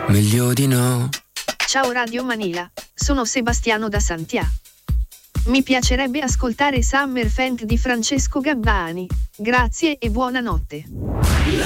meglio di no. Ciao Radio Manila, sono Sebastiano da Santià. Mi piacerebbe ascoltare Summer Funk di Francesco Gabbani. Grazie e buonanotte.